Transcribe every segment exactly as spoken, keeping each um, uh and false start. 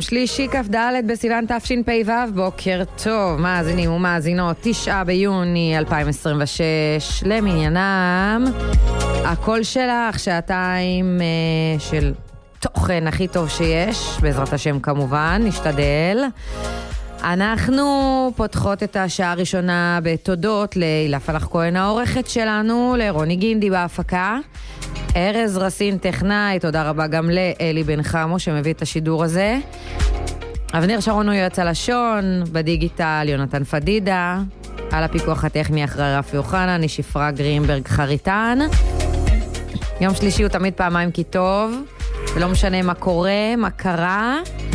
יום שלישי כף ד' בסיוון תשפ"ו, בוקר טוב, מאזינים ומאזינות, תשעה ביוני אלפיים עשרים ושש, למניינם, הקול שלך, שעתיים אה, של תוכן הכי טוב שיש, בעזרת השם כמובן, נשתדל. אנחנו פותחות את השעה הראשונה בתודות להילה פלח כהן העורכת שלנו, לרוני גינדי בהפקה, ארז רסין טכנאי, תודה רבה גם לאלי בן חמו שמביא את השידור הזה, אבנר שרון הוא יועץ הלשון, בדיגיטל יונתן פדידה, על הפיקוח הטכני אחרי רפי אוחנה, אני שפרה גרינברג חריטן. יום שלישי הוא תמיד פעמיים כי טוב, ולא משנה מה קורה, מה קרה,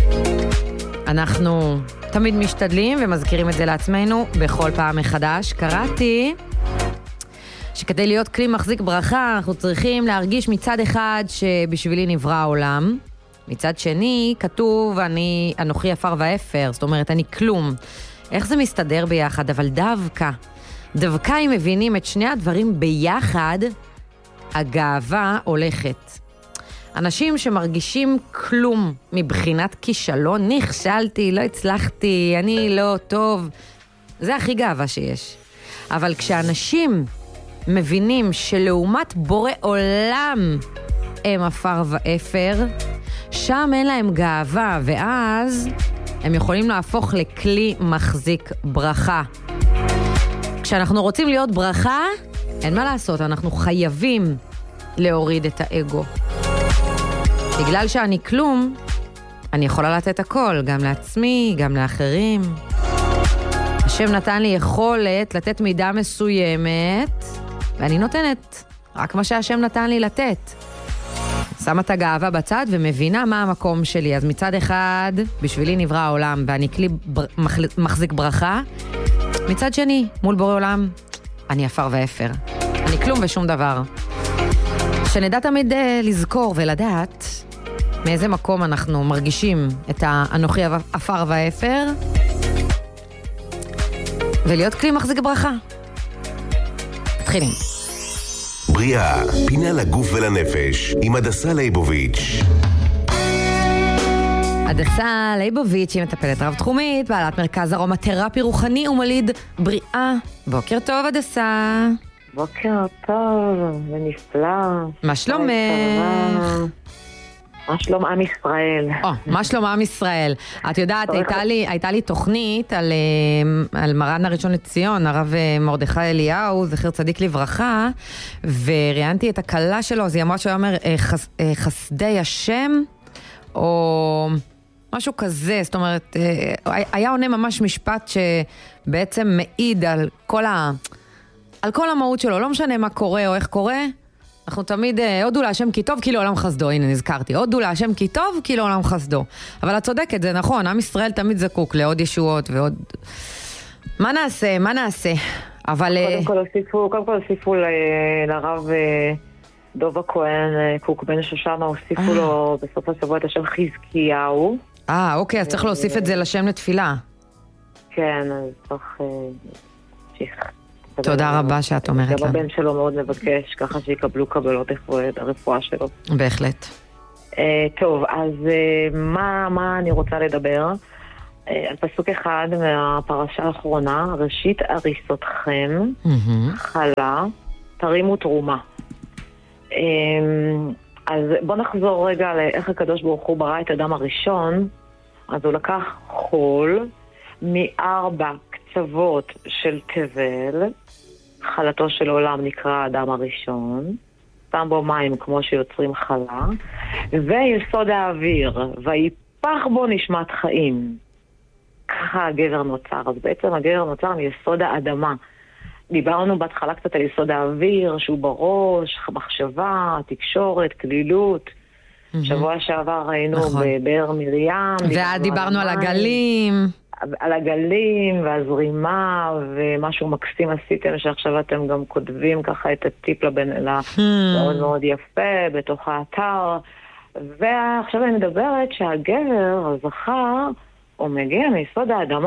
אנחנו תמיד משתדלים ומזכירים את זה לעצמנו בכל פעם מחדש. קראתי שכדי להיות כלי מחזיק ברכה, אנחנו צריכים להרגיש מצד אחד שבשבילי נברא העולם, מצד שני כתוב אני אנוכי עפר ואפר, זאת אומרת אני כלום. איך זה מסתדר ביחד? אבל דווקא, דווקא אם מבינים את שני הדברים ביחד, הגאווה הולכת. אנשים שמרגישים כלום מבחינת כישלון, נכשלתי, לא הצלחתי, אני לא טוב, זה הכי גאווה שיש. אבל כשאנשים מבינים שלעומת בורא עולם הם עפר ואפר, שם אין להם גאווה, ואז הם יכולים להפוך לכלי מחזיק ברכה. כשאנחנו רוצים להיות ברכה, אין מה לעשות, אנחנו חייבים להוריד את האגו. בגלל שאני כלום, אני יכולה לתת הכל, גם לעצמי, גם לאחרים. השם נתן לי יכולת לתת מידה מסוימת, ואני נותנת רק מה שהשם נתן לי לתת. שמה את הגאווה בצד ומבינה מה המקום שלי. אז מצד אחד, בשבילי נברא העולם, ואני כלי בר... מחזיק ברכה. מצד שני, מול בורא עולם, אני אפר ואפר. אני כלום ושום דבר. שנדע תמיד uh, לזכור ולדעת מאיזה מקום אנחנו מרגישים את האנוכי אפר ואפר, ולהיות כלי מחזיק ברכה. מתחילים. בריאה, פינה לגוף ולנפש, עם הדסה ליבוביץ'. הדסה ליבוביץ' היא מטפלת רב תחומית, בעלת מרכז ארומתרפי רוחני ומוליד בריאה. בוקר טוב הדסה. בוקר טוב, ונפלא. מה שלומך? מה שלום עם ישראל? או, מה שלום עם ישראל? את יודעת, הייתה לי, הייתה לי תוכנית על, על מרן הראשון לציון, הרב מרדכי אליהו, זכר צדיק לברכה, וראיינתי את הקלה שלו, אז היא אמרה שהוא אומר, חס, חסדי השם, או משהו כזה, זאת אומרת, היה עונה ממש משפט שבעצם מעיד על כל ה... על כל המהות שלו, לא משנה מה קורה או איך קורה, אנחנו תמיד, הודו להשם כי טוב, כי לעולם חסדו, הנה נזכרתי, הודו להשם כי טוב, כי לעולם חסדו. אבל את צודקת, זה נכון, עם ישראל תמיד זקוק לעוד ישועות ועוד... מה נעשה, מה נעשה? אבל... קודם כל הוסיפו, קודם כל הוסיפו ל... לרב דוב הכהן, קוק בן שושנה, הוסיפו לו בסוף השבוע את השם חזקיהו. אה, אוקיי, אז צריך להוסיף את זה לשם לתפילה. כן, אז צריך... תודה רבה שאת אומרת לנו. גם הבן שלו מאוד מבקש, ככה שיקבלו קבלות את הרפואה שלו. בהחלט. טוב, אז מה אני רוצה לדבר? על פסוק אחד מהפרשה האחרונה, ראשית אריסותכם, חלה, תרימו תרומה. אז בוא נחזור רגע לאיך הקדוש ברוך הוא ברא את אדם הראשון. אז הוא לקח חול מארבע קצוות של תבל, חלתו של עולם נקרא האדם הראשון, שם בו מים כמו שיוצרים חלה, ויסוד האוויר, ויפח בו נשמת חיים. ככה הגבר נוצר. אז בעצם הגבר נוצר מיסוד האדמה. דיברנו בהתחלה קצת על יסוד האוויר, שהוא בראש, מחשבה, תקשורת, כלילות. Mm-hmm. שבוע שעבר ראינו נכון. בבאר מרים. ועד דיברנו על, על הגלים. על הגלים והזרימה, ומשהו מקסים עשיתם, שעכשיו אתם גם כותבים ככה את הטיפ לבן אלה, hmm. מאוד מאוד יפה, בתוך האתר. ועכשיו אני מדברת שהגבר, הזכר, הוא מגיע מיסוד האדמה.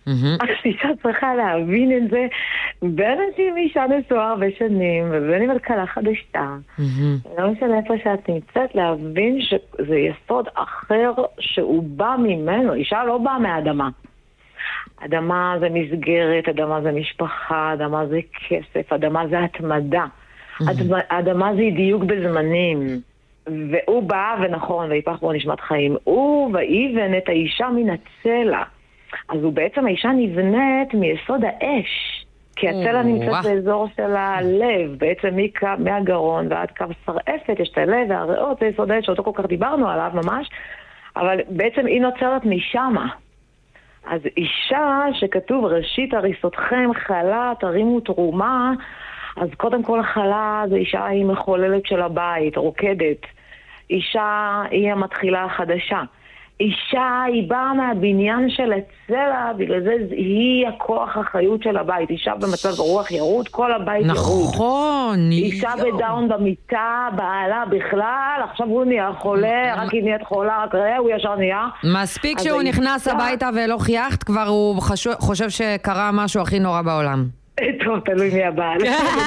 אז אישה צריכה להבין את זה, בין אם אישה נשואה הרבה שנים, ובין אם את כלה חדשה, לא משנה איפה שאת נמצאת, להבין שזה יסוד אחר שהוא בא ממנו. אישה לא באה מהאדמה. אדמה זה מסגרת, אדמה זה משפחה, אדמה זה כסף, אדמה זה התמדה. אדמה זה דיוק בזמנים. והוא בא ונכון, ויפח בו נשמת חיים. הוא ואיבן את האישה מן הצלע. אז הוא בעצם, האישה נבנית מיסוד האש. כי הצלע נמצאת באזור של הלב. בעצם מהגרון ועד קו שרעפת, יש את הלב והריאות, זה יסוד האש, שאותו כל כך דיברנו עליו ממש. אבל בעצם היא נוצרת משמה. אז אישה שכתוב ראשית הריסותכם חלה תרימו תרומה, אז קודם כל חלה זה אישה היא מחוללת של הבית, רוקדת. אישה היא המתחילה החדשה. אישה היא באה מהבניין של הצלע, בגלל זה היא הכוח החיות של הבית. אישה במצב רוח ירוד, כל הבית ירוד. נכון. אישה בדאון במיטה, בעלה בכלל, עכשיו הוא נהיה חולה, רק היא נהיית חולה, רק ראה, הוא ישר נהיה. מספיק שהוא נכנס הביתה ולא חייכת, כבר הוא חושב שקרה משהו הכי נורא בעולם. טוב, תלוי מי הבעל.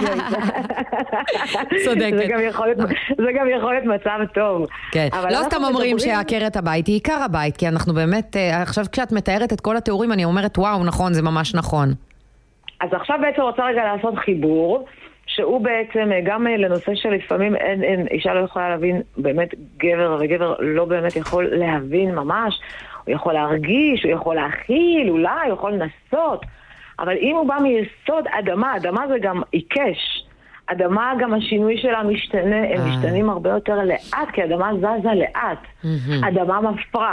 צודקת. זה גם יכול להיות מצב טוב. כן. לא סתם אומרים שעקרת הבית היא עיקר הבית, כי אנחנו באמת, עכשיו כשאת מתארת את כל התיאורים, אני אומרת, וואו, נכון, זה ממש נכון. אז עכשיו בעצם רוצה רגע לעשות חיבור, שהוא בעצם גם לנושא שלפעמים אין, אין, אישה לא יכולה להבין, באמת גבר וגבר לא באמת יכול להבין ממש, הוא יכול להרגיש, הוא יכול להכיל, אולי, הוא יכול לנסות, אבל אם הוא בא מיסוד אדמה, אדמה זה גם עיקש, אדמה גם השינוי שלה משתנה, הם משתנים הרבה יותר לאט, כי אדמה זזה לאט, אדמה מפרה.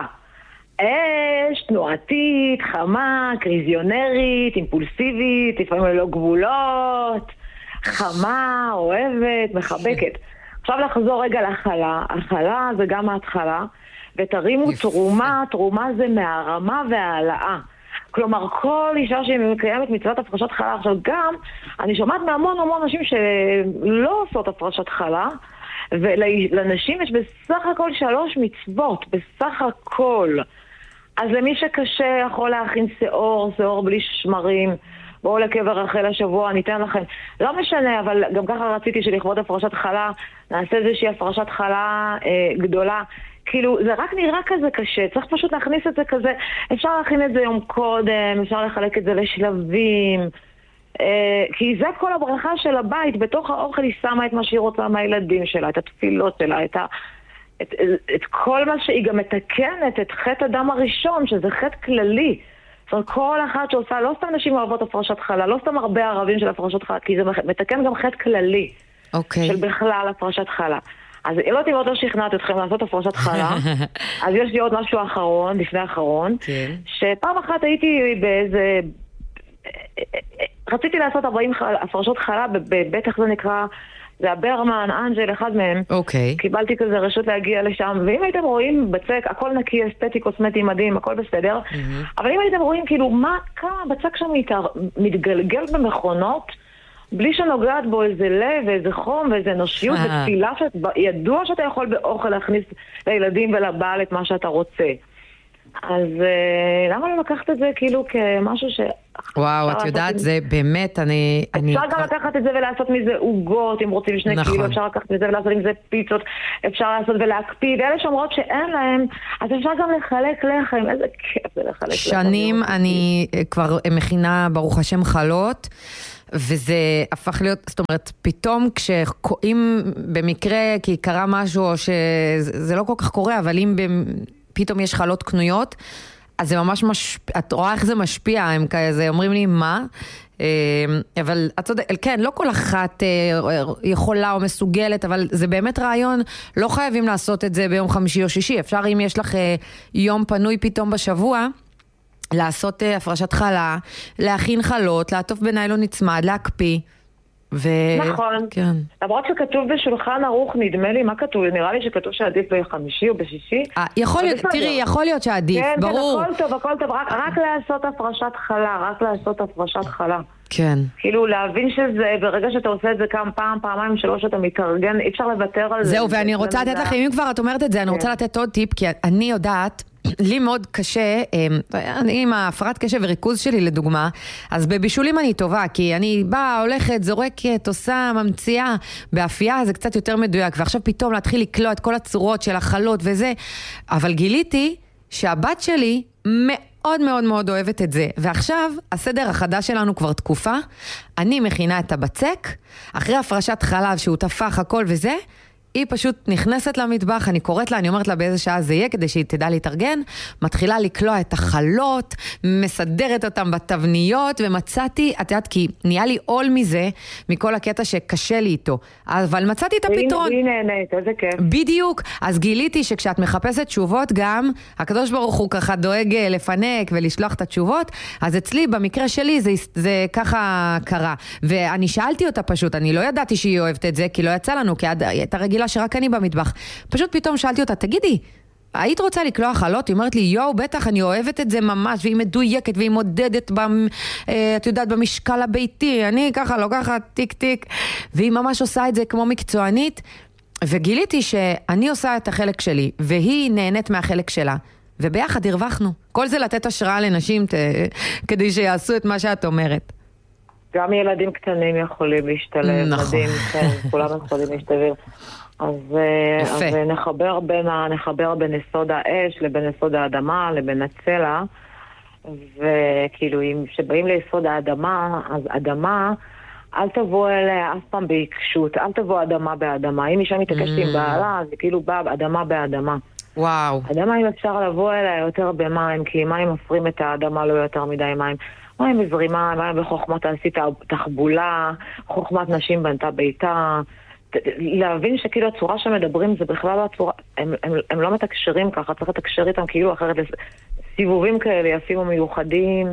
אש, תנועתית, חמה, קריזיונרית, אימפולסיבית, לפעמים ללא גבולות, חמה, אוהבת, מחבקת. עכשיו לחזור רגע לחלה, החלה זה גם ההתחלה, ותרימו תרומה, תרומה זה מהרמה והעלאה. כלומר, כל אישה שמקיימת מצוות הפרשת חלה, עכשיו גם, אני שומעת מהמון המון אנשים שלא עושות הפרשת חלה, ולנשים יש בסך הכל שלוש מצוות, בסך הכל. אז למי שקשה יכול להכין שיעור, שיעור בלי שמרים, בואו לקבר רחל השבוע, ניתן לכם. לא משנה, אבל גם ככה רציתי שלכבוד הפרשת חלה, נעשה איזושהי הפרשת חלה אה, גדולה. כאילו, זה רק נראה כזה קשה, צריך פשוט להכניס את זה כזה, אפשר להכין את זה יום קודם, אפשר לחלק את זה לשלבים, אה, כי זה כל הברכה של הבית, בתוך האוכל היא שמה את מה שהיא רוצה מהילדים שלה, את התפילות שלה, את, ה, את, את כל מה שהיא גם מתקנת, את חטא הדם הראשון, שזה חטא כללי. זאת אומרת, כל אחת שעושה, לא סתם נשים אוהבות הפרשת חלה, לא סתם הרבה ערבים של הפרשת חלה, כי זה מתקן גם חטא כללי, okay. של בכלל הפרשת חלה. אז אם לא תראו אותו שכנעת אתכם לעשות הפרשת חלה, אז יש לי עוד משהו אחרון, לפני האחרון, okay. שפעם אחת הייתי באיזה, רציתי לעשות ארבעים הפרשות חלה, בבטח זה נקרא, זה הברמן, אנג'ל, אחד מהם. אוקיי. Okay. קיבלתי כזה רשות להגיע לשם, ואם הייתם רואים בצק, הכל נקי, אסתטי, קוסמטי, מדהים, הכל בסדר, mm-hmm. אבל אם הייתם רואים כאילו, מה, כמה בצק שם מתגלגל במכונות, בלי שנוגעת בו איזה לב, ואיזה חום, ואיזה נושיות, ותפילה שידוע שאתה יכול באוכל להכניס לילדים ולבעל את מה שאתה רוצה. אז למה לא לקחת את זה כאילו כמשהו ש... וואו, את יודעת, זה באמת, אני... אפשר גם לקחת את זה ולעשות מזה עוגות, אם רוצים שני קילו, אפשר לקחת את זה ולעשות עם זה פיצות, אפשר לעשות ולהקפיד, אלה שאומרות שאין להם, אז אפשר גם לחלק לחם, איזה כיף זה לחלק לחם. שנים אני כבר מכינה ברוך השם חלות, וזה הפך להיות, זאת אומרת, פתאום כשקואים במקרה, כי קרה משהו, או שזה לא כל כך קורה, אבל אם פתאום יש חלות קנויות, אז זה ממש משפיע, את רואה איך זה משפיע, הם כזה אומרים לי מה, אבל את יודעת, כן, לא כל אחת יכולה או מסוגלת, אבל זה באמת רעיון, לא חייבים לעשות את זה ביום חמישי או שישי, אפשר אם יש לך יום פנוי פתאום בשבוע, לעשות הפרשת חלה, להכין חלות, לעטוף בניילון נצמד, להקפיא. ו... נכון. כן. למרות שכתוב בשולחן ערוך, נדמה לי, מה כתוב? נראה לי שכתוב שעדיף בחמישי או בשישי. 아, יכול להיות, תראי, יכול להיות שעדיף, כן, ברור. כן, הכל טוב, הכל טוב, רק, רק לעשות הפרשת חלה, רק לעשות הפרשת חלה. כן. כאילו להבין שזה, ברגע שאתה עושה את זה כמה פעם, פעמיים, שלוש, אתה מתארגן, אי אפשר לוותר על זה. זהו, ואני רוצה לתת לכם, אם כבר את אומרת את זה, אני רוצה לתת עוד טיפ, כי אני יודעת, לי מאוד קשה, אני עם ההפרעת קשב וריכוז שלי לדוגמה, אז בבישולים אני טובה, כי אני באה, הולכת, זורקת, עושה, ממציאה, באפייה זה קצת יותר מדויק, ועכשיו פתאום להתחיל לקלוע את כל הצורות של החלות וזה, אבל גיליתי שהבת שלי מאוד מאוד מאוד אוהבת את זה, ועכשיו הסדר החדש שלנו כבר תקופה, אני מכינה את הבצק, אחרי הפרשת חלב שהוא תפח הכל וזה, היא פשוט נכנסת למטבח, אני קוראת לה, אני אומרת לה באיזה שעה זה יהיה, כדי שהיא תדע להתארגן, מתחילה לקלוע את החלות, מסדרת אותם בתבניות, ומצאתי, את יודעת, כי נהיה לי עול מזה, מכל הקטע שקשה לי איתו, אבל מצאתי את הפתרון. והיא נהנית, איזה כיף. בדיוק, אז גיליתי שכשאת מחפשת תשובות גם, הקדוש ברוך הוא ככה דואג לפנק ולשלוח את התשובות, אז אצלי, במקרה שלי, זה, זה ככה קרה. ואני שאלתי אותה פשוט, אני לא ידעתי שהיא אוהבת את זה, כי לא יצא לנו, כי הייתה רגילה שרק אני במטבח. פשוט פתאום שאלתי אותה, תגידי, היית רוצה לקלוע חלות? היא אומרת לי, יואו, בטח, אני אוהבת את זה ממש, והיא מדויקת, והיא מודדת, במ, את יודעת, במשקל הביתי, אני ככה לוקחת טיק טיק, והיא ממש עושה את זה כמו מקצוענית, וגיליתי שאני עושה את החלק שלי, והיא נהנית מהחלק שלה, וביחד הרווחנו. כל זה לתת השראה לנשים, ת, כדי שיעשו את מה שאת אומרת. גם ילדים קטנים יכולים להשתלב, נכון. מדהים, כן, כולם יכולים להשתלב. אז, אז נחבר בין, נחבר בין יסוד האש לבין יסוד האדמה, לבין הצלע, וכאילו, אם שבאים ליסוד האדמה, אז אדמה, אל תבוא אליה אף פעם בעיקשות, אל תבוא אדמה באדמה. אם אישה מתעקשת עם בעלה, זה כאילו בא אדמה באדמה. וואו. אדמה, אם אפשר לבוא אליה יותר במים, כי מים מפרים את האדמה לא יותר מדי מים. מים בזרימה, מים בחוכמת עשית תחבולה, חוכמת נשים בנתה ביתה, להבין שכאילו הצורה שמדברים זה בכלל לא הצורה, הם, הם, הם לא מתקשרים ככה, צריך לתקשר איתם כאילו אחרת סיבובים כאלה יפים ומיוחדים,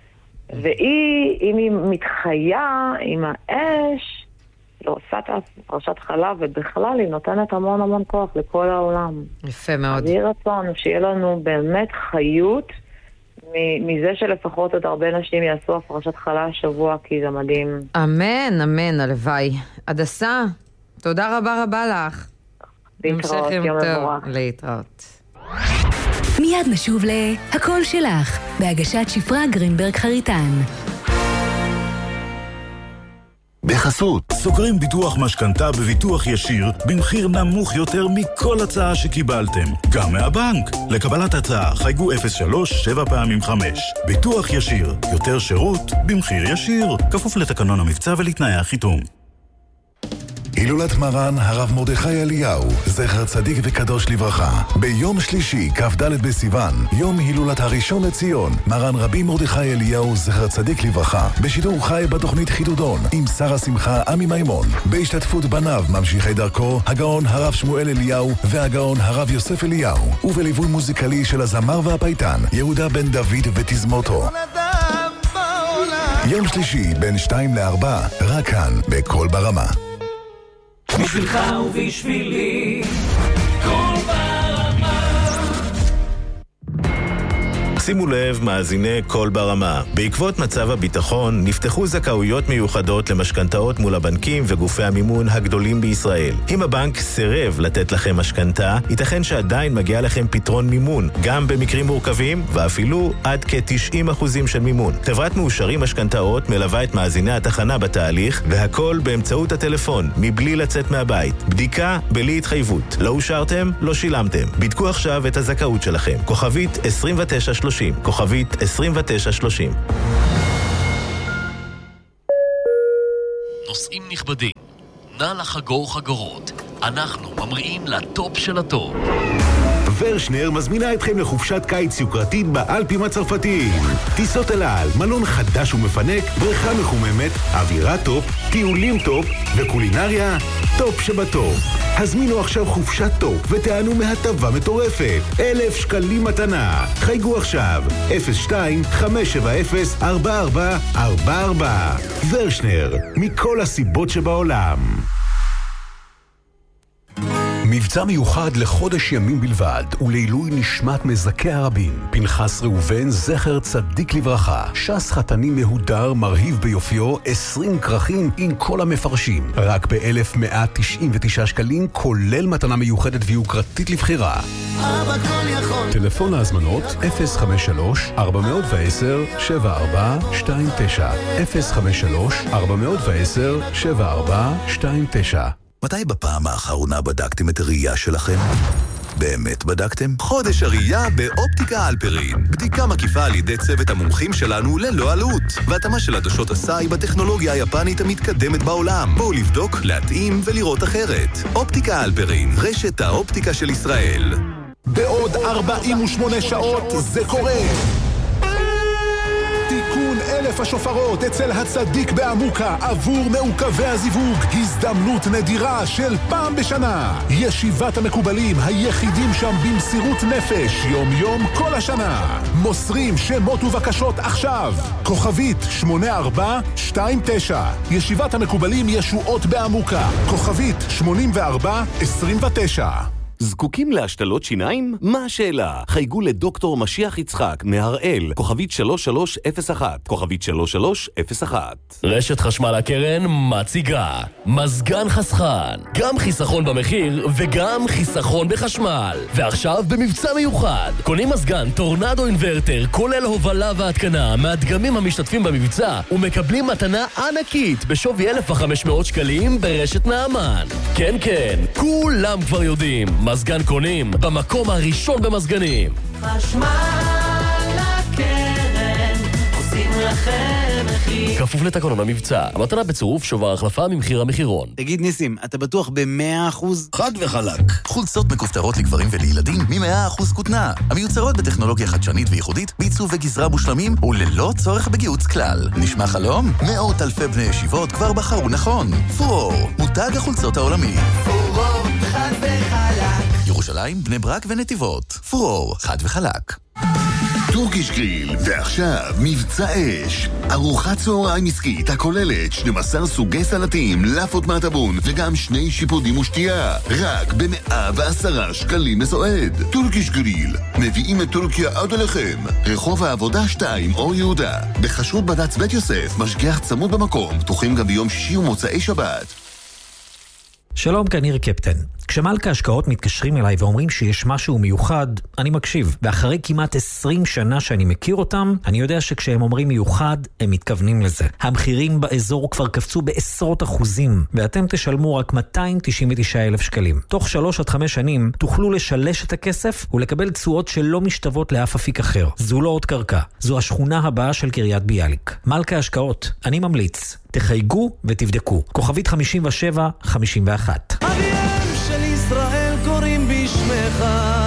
והיא, אם היא מתחיה עם האש, לא עושה את פרשת חלב, ובכלל היא נותנת המון המון כוח לכל העולם. יפה מאוד. אז יהיה רצון שיהיה לנו באמת חיות, מזה שלפחות עוד הרבה נשים יעשו הפרשת חלה השבוע, כי זה מדהים. אמן, אמן, הלוואי. הדסה, תודה רבה רבה לך. להתראות, יום מבורך. להתראות. מיד נשוב להכל שלך, בהגשת שפרה גרינברג חריטן. בחסות, סוגרים ביטוח משכנתה בביטוח ישיר במחיר נמוך יותר מכל הצעה שקיבלתם, גם מהבנק. לקבלת הצעה חייגו אפס שלוש שבע פעמים חמש. ביטוח ישיר, יותר שירות במחיר ישיר, כפוף לתקנון המבצע ולתנאי החיתום. הילולת מרן הרב מרדכי אליהו, זכר צדיק וקדוש לברכה. ביום שלישי, כ"ד בסיוון, יום הילולת הראשון לציון, מרן רבי מרדכי אליהו, זכר צדיק לברכה, בשידור חי בתוכנית חידודון, עם שר השמחה עמי מימון, בהשתתפות בניו ממשיכי דרכו, הגאון הרב שמואל אליהו והגאון הרב יוסף אליהו, ובליווי מוזיקלי של הזמר והפייטן, יהודה בן דוד ותזמורתו. יום שלישי, בין שתיים לארבע, רק כאן, בכל ברמה. בשבילך ובשבילי כל ברמה. שימו לב, מאזיני כל ברמה. בעקבות מצב הביטחון נפתחו זכאויות מיוחדות למשכנתאות מול הבנקים וגופי המימון הגדולים בישראל. אם הבנק סירב לתת לכם משכנתה, ייתכן שעדיין מגיע לכם פתרון מימון, גם במקרים מורכבים ואפילו עד כ-תשעים אחוזים של מימון. חברת מאושרים משכנתאות מלווה את מאזיני התחנה בתהליך, והכל באמצעות הטלפון, מבלי לצאת מהבית. בדיקה בלי התחייבות. לא אושרתם, לא שילמתם. בדקו עכשיו את הזכאות שלכם. כוכבית עשרים ותשע שלושים. כוכבית עשרים ותשע שלושים. נוסעים נכבדים, נא לחגור חגורות. אנחנו ממריאים לטופ של הטופ. ורשנר מזמינה אתכם לחופשת קיץ יוקרתית באלפים הצרפתיים. טיסות אל על, מלון חדש ומפנק, בריכה מחוממת, אווירה טופ, טיולים טופ וקולינריה טופ שבטופ. הזמינו עכשיו חופשת טופ ותענו מהטבה מטורפת. אלף שקלים מתנה. חייגו עכשיו אפס שתיים חמש שבע אפס ארבע ארבע ארבע ארבע. ורשנר, מכל הסיבות שבעולם. מבצע מיוחד לחודש ימים בלבד, ולעילוי נשמת מזכי הרבים. פנחס ראובן, זכר צדיק לברכה. שס חתני מהודר, מרהיב ביופיו, עשרים כרכים עם כל המפרשים. רק ב-אלף מאה תשעים ותשעה שקלים, כולל מתנה מיוחדת ויוקרתית לבחירה. אבא כל יכול. טלפון להזמנות אפס חמש שלוש ארבע עשר שבע ארבע שתיים תשע אפס חמש שלוש ארבע עשר שבע ארבע שתיים תשע. מתי בפעם האחרונה בדקתם את הראייה שלכם? באמת בדקתם? חודש הראייה באופטיקה אלפרין. בדיקה מקיפה על ידי צוות המומחים שלנו ללא עלות. והתאמה של עדשות הסאי בטכנולוגיה היפנית המתקדמת בעולם. בואו לבדוק, להתאים ולראות אחרת. אופטיקה אלפרין, רשת האופטיקה של ישראל. בעוד ארבעים ושמונה שעות זה קורה. תיקון אלף השופרות אצל הצדיק בעמוקה עבור מעוכבי הזיווג. הזדמנות נדירה של פעם בשנה. ישיבת המקובלים היחידים שם במסירות נפש. יום יום כל השנה. מוסרים שמות ובקשות עכשיו. כוכבית שמונה ארבע שתיים תשע. ישיבת המקובלים ישועות בעמוקה. כוכבית שמונים וארבע עשרים ותשע. זקוקים להשתלות שיניים? מה השאלה? חייגו לדוקטור משיח יצחק מהראל, כוכבית שלוש שלוש אפס אחת, כוכבית שלוש שלוש אפס אחת. רשת חשמל הקרן מציגה מזגן חסכן, גם חיסכון במחיר וגם חיסכון בחשמל. ועכשיו במבצע מיוחד, קונים מזגן טורנדו אינברטר כולל הובלה והתקנה מהדגמים המשתתפים במבצע ומקבלים מתנה ענקית בשווי אלף וחמש מאות שקלים ברשת נעמן. כן כן, כולם כבר יודעים, מזגן קונים במקום הראשון במזגנים. חשמל הקרן, עושים לכם מחיר. כפוף לתקנון המבצע. המתנה בצירוף שובר החלפה ממחיר המחירון. תגיד ניסים, אתה בטוח ב-מאה אחוז? חד וחלק. חולצות מכופתרות לגברים ולילדים מ-מאה אחוז כותנה. המיוצרות בטכנולוגיה חדשנית וייחודית, בעיצוב וגזרה מושלמים וללא צורך בגיוץ כלל. נשמע חלום? מאות אלפי בני ישיבות כבר בחרו נכון. פורור, מותג החולצות העולמי. פורור, חד וחלק. ירושלים, בני ברק ונתיבות. פורור, חד וחלק. טורקיש גריל, ועכשיו מבצע אש. ארוחת צהריים עסקית הכוללת שנים עשר סוגי סלטים, לפות מהטבון וגם שני שיפודים ושתייה. רק ב-מאה ועשרה שקלים מסועד. טורקיש גריל, מביאים את טורקיה עד אליכם. רחוב העבודה שתיים, אור יהודה. בחשרות בד"ץ בית יוסף, משגיח צמוד במקום, פתוחים גם ביום שישי ומוצאי שבת. שלום, כאן ניר קפטן. כשמלכה השקעות מתקשרים אליי ואומרים שיש משהו מיוחד, אני מקשיב. ואחרי כמעט עשרים שנה שאני מכיר אותם, אני יודע שכשהם אומרים מיוחד, הם מתכוונים לזה. המחירים באזור כבר קפצו בעשרות אחוזים, ואתם תשלמו רק מאתיים תשעים ותשעה אלף שקלים. תוך שלוש עד חמש שנים תוכלו לשלש את הכסף ולקבל תשואות שלא משתוות לאף אפיק אחר. זו לא עוד קרקע, זו השכונה הבאה של קריית ביאליק. מלכה השקעות, אני ממליץ. תחייגו ותבדקו. כוכבית חמישים ושבע חמישים ואחת. אביהם של ישראל קוראים בשמך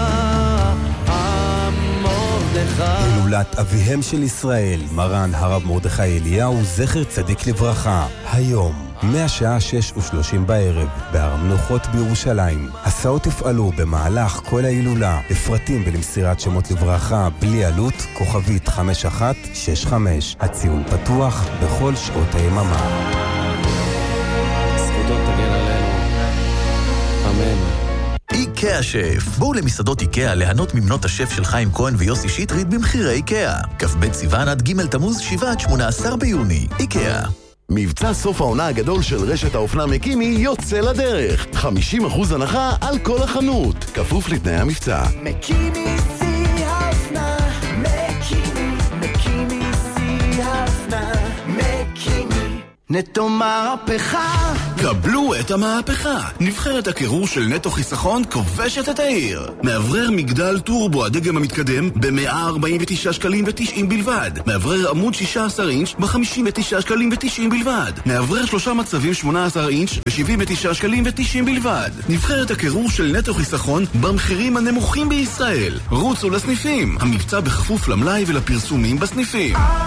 המרדכי. הילולת אביהם של ישראל, מרן הרב מרדכי אליהו, זכר צדיק לברכה. היום, מהשעה שש ושלושים בערב, בהר המנוחות בירושלים. הסעות יפעלו במהלך כל ההילולה. לפרטים ולמסירת שמות לברכה בלי עלות, כוכבית חמש אחת שש חמש. הציון פתוח בכל שעות היממה. זכותו תגן עלינו. אמן. איקאה שף. בואו למסעדות איקאה ליהנות ממנות השף של חיים כהן ויוסי שטרית במחירי איקאה. כ"ב סיוון עד ג' תמוז שבעה עד שמונה עשר ביוני. איקאה. מבצע סוף העונה הגדול של רשת האופנה מקימי יוצא לדרך. חמישים אחוז הנחה על כל החנות. כפוף לתנאי המבצע. מקימי שיא האופנה, מקימי, מקימי שיא האופנה, מקימי. נטו מהפכה. קבלו את המהפכה. נבחרת הקירור של נטו חיסכון כובשת את העיר. מאוורר מגדל טורבו הדגם המתקדם ב-מאה ארבעים ותשעה שקלים ותשעים בלבד. מאוורר עמוד שישה עשר אינץ' ב-חמישים ותשעה שקלים ותשעים בלבד. מאוורר שלושה מצבים שמונה עשר אינץ' ב-שבעים ותשעה שקלים ותשעים בלבד. נבחרת הקירור של נטו חיסכון במחירים הנמוכים בישראל. רוצו לסניפים. המבצע בכפוף למלאי ולפרסומים בסניפים.